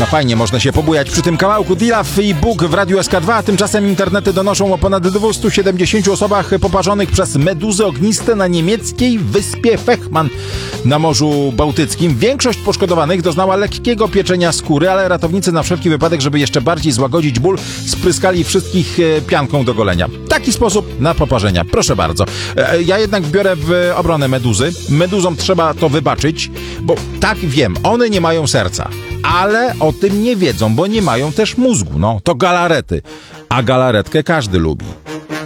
No fajnie, można się pobujać przy tym kawałku. Dilaf i Bóg w Radiu SK2. Tymczasem internety donoszą o ponad 270 osobach poparzonych przez meduzy ogniste na niemieckiej wyspie Fehmarn na Morzu Bałtyckim. Większość poszkodowanych doznała lekkiego pieczenia skóry, ale ratownicy na wszelki wypadek, żeby jeszcze bardziej złagodzić ból, spryskali wszystkich pianką do golenia. Taki sposób na poparzenia. Proszę bardzo. Ja jednak biorę w obronę meduzy. Meduzom trzeba to wybaczyć, bo tak wiem, one nie mają serca. Ale o tym nie wiedzą, bo nie mają też mózgu. No, to galarety. A galaretkę każdy lubi.